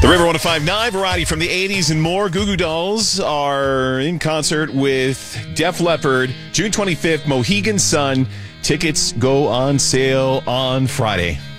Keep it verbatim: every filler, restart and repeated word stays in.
The River one oh five point nine, variety from the eighties and more. Goo Goo Dolls are in concert with Def Leppard, June twenty-fifth, Mohegan Sun. Tickets go on sale on Friday.